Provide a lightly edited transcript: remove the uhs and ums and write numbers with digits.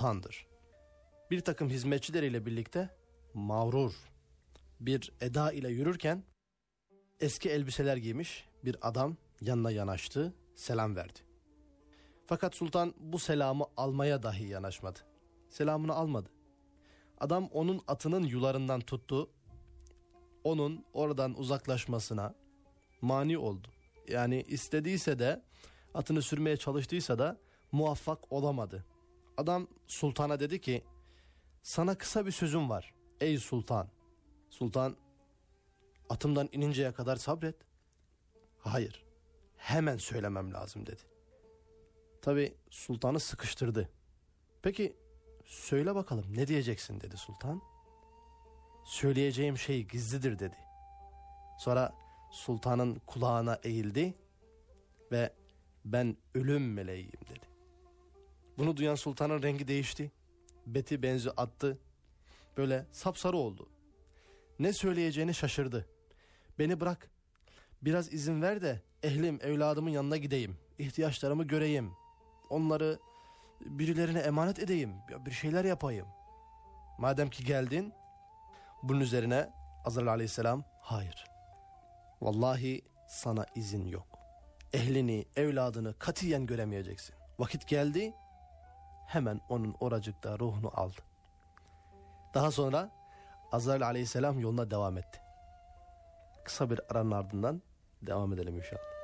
sultandır. Bir takım hizmetçileriyle birlikte mağrur bir eda ile yürürken eski elbiseler giymiş bir adam yanına yanaştı, selam verdi. Fakat sultan bu selamı almaya dahi yanaşmadı. Selamını almadı. Adam onun atının yularından tuttu. Onun oradan uzaklaşmasına mani oldu. Yani istediyse de, atını sürmeye çalıştıysa da muvaffak olamadı. Adam sultana dedi ki, sana kısa bir sözüm var ey sultan. Sultan, atımdan ininceye kadar sabret. Hayır, hemen söylemem lazım dedi. Tabi sultanı sıkıştırdı. Peki söyle bakalım ne diyeceksin dedi sultan. Söyleyeceğim şey gizlidir dedi. Sonra sultanın kulağına eğildi ve ben ölüm meleğiyim dedi. Bunu duyan sultanın rengi değişti. Beti benzi attı. Böyle sapsarı oldu. Ne söyleyeceğini şaşırdı. Beni bırak. Biraz izin ver de ehlim, evladımın yanına gideyim. İhtiyaçlarımı göreyim. Onları birilerine emanet edeyim. Bir şeyler yapayım. Madem ki geldin. Bunun üzerine Azrail aleyhisselam, hayır. Vallahi sana izin yok. Ehlini, evladını katiyen göremeyeceksin. Vakit geldi. Hemen onun oracıkta ruhunu aldı. Daha sonra Azrail aleyhisselam yoluna devam etti. Kısa bir aranın ardından devam edelim inşallah.